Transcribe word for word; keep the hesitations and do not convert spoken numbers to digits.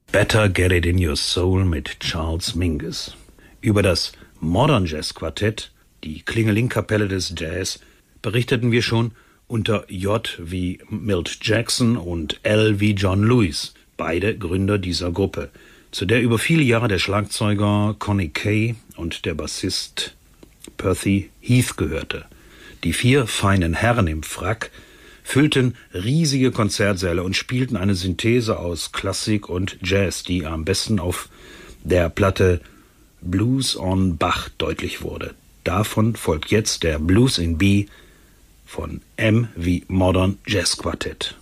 Better Get It in Your Soul mit Charles Mingus. Über das Modern Jazz Quartett, die Klingeling-Kapelle des Jazz, berichteten wir schon unter J wie Milt Jackson und L wie John Lewis, beide Gründer dieser Gruppe, zu der über viele Jahre der Schlagzeuger Connie Kay und der Bassist Percy Heath gehörte. Die vier feinen Herren im Frack füllten riesige Konzertsäle und spielten eine Synthese aus Klassik und Jazz, die am besten auf der Platte Blues on Bach deutlich wurde. Davon folgt jetzt der Blues in B von M wie Modern Jazz Quartett.